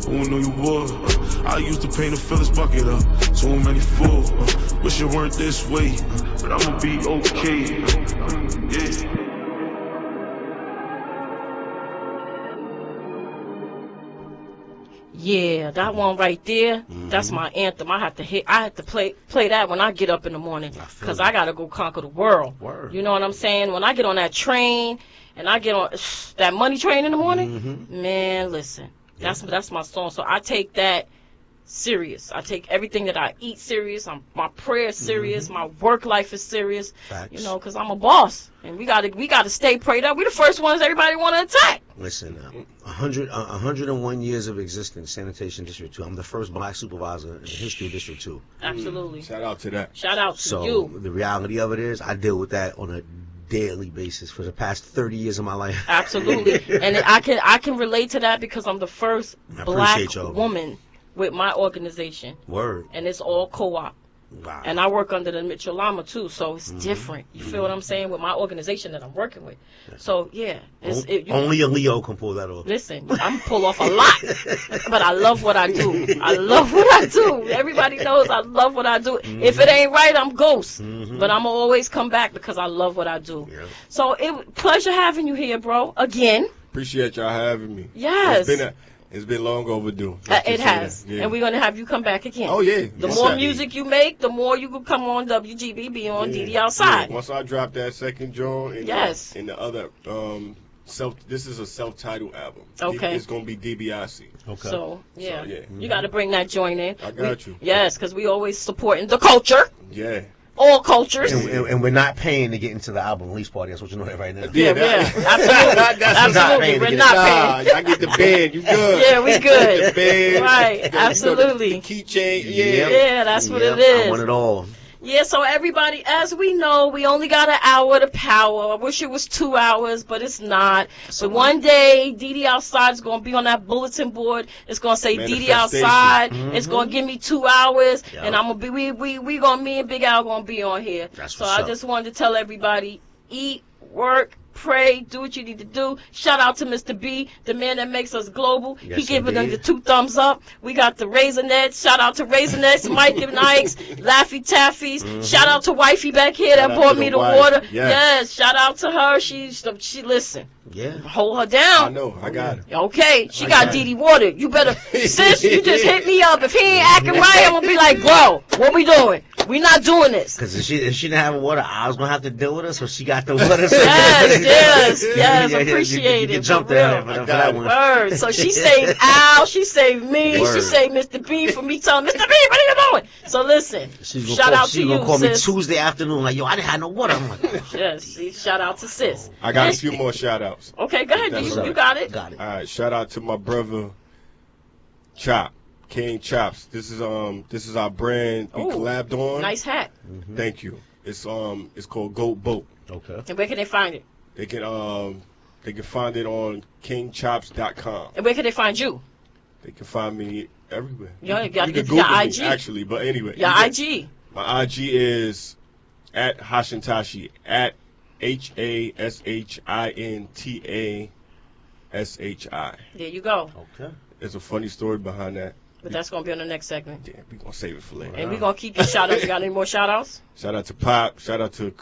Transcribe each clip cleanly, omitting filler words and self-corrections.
who knew you would? I used to paint a Phyllis bucket up, too many fools. Wish it weren't this way, but I'ma be okay. Yeah. Yeah, that one right there, that's my anthem. I have to play that when I get up in the morning, because I got to go conquer the world. Word. You know what I'm saying? When I get on that train, and I get on that money train in the morning, man, listen, that's my song. So I take that serious. I take everything that I eat serious. My prayer is serious. My work life is serious. Facts. You know, because I'm a boss, and we gotta stay prayed up. We the first ones everybody want to attack. Listen, 101 years of existence, Sanitation District 2. I'm the first black supervisor in the history of District 2. Absolutely. Shout out to that. Shout out to So you. the reality of it is, I deal with that on a daily basis for the past 30 years of my life. Absolutely. And I can relate to that because I'm the first black y'all. woman with my organization. Word. And it's all co-op. Wow. And I work under the Mitchell Lama too, so it's different. You feel what I'm saying with my organization that I'm working with? So yeah, only a Leo can pull that off. Listen, I'm pull off a lot, but I love what I do. I love what I do. Everybody knows I love what I do. If it ain't right, I'm ghost, but I'm always come back because I love what I do. Yeah. So pleasure having you here, bro. Again. Appreciate y'all having me. Yes. It's been long overdue. It has. Yeah. And we're going to have you come back again. Oh, yeah. The more music you make, the more you can come on WGBB on DD Outside. Yeah. Once I drop that second joint in the other, this is a self-titled album. Okay. It's going to be DBIC. Okay. So, yeah. You got to bring that joint in. I got you. Yes, because we always supporting the culture. Yeah. All cultures. And we're not paying to get into the album release party. That's what you know right now. Yeah. Absolutely. We're not paying. I get the band. You good. Yeah, we good. The band. Right. Absolutely. The keychain. Yeah, that's what it is. I want it all. Yeah, so everybody, as we know, we only got an hour to power. I wish it was 2 hours, but it's not. So one day, DD Outside is going to be on that bulletin board. It's going to say DD Outside. It's going to give me 2 hours, and I'm going to be, me and Big Al going to be on here. So I just wanted to tell everybody, eat, work, pray, do what you need to do. Shout out to Mr. B, the man that makes us global. He giving them the 2 thumbs up. We got the Raisinets. Shout out to Raisinets, Mike and Ike's, Laffy Taffies. Shout out to Wifey back here that bought me the water. Yes, shout out to her. She listen. Yeah. Hold her down. I know. I got it. Okay. She got DD water. You better, sis, you just hit me up. If he ain't acting right, I'm going to be like, bro, what we doing? We not doing this. Because if she didn't have water, I was going to have to deal with her, so she got the water. Yes, appreciate it. You jumped there for that one. Word. So she saved Al, she saved me, she saved Mr. B for me telling Mr. B, what are you doing? So listen, shout out to you, sis. She's going to call me Tuesday afternoon, like, yo, I didn't have no water. I'm like, yes, see, shout out to sis. I got a few more shout outs. Okay, go ahead. You got it. Got it. All right, shout out to my brother Chop, King Chops. This is our brand we collabed on. Nice hat. Thank you. It's called Goat Boat. Okay. And where can they find it? They can find it on kingchops.com. And where can they find you? They can find me everywhere. Yeah, you got to get your IG. Me, actually, but anyway. Your IG. My IG is at Hashintashi, at HASHINTASHI. There you go. Okay. There's a funny story behind that. But that's going to be on the next segment. Yeah, we're going to save it for later. And we're going to keep your shout-outs. You got any more shout-outs? Shout out to Pop. Shout out to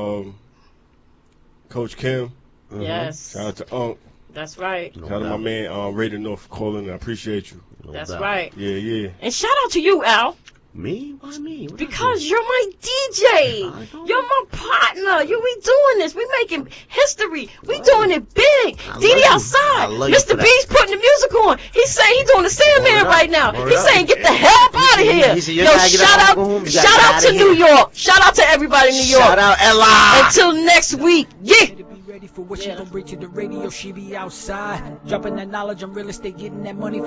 Coach Kim. Yes. Shout out to Unk. That's right. Shout out to my man Raider North for calling. I appreciate you. That's right. Yeah. And shout out to you, Al. Me? Why me? Because you're my DJ. You're my partner. We doing this. We making history. We doing it big. DD Outside. Mr. B's putting the music on. He's saying he's doing the Sandman right now. He's saying get the hell up out of here. Yo, shout out to New York. Shout out to everybody in New York. Shout out Ella. Until next week. Yeah. For what she gon' bring to the radio, she be outside. Dropping that knowledge on real estate, getting that money.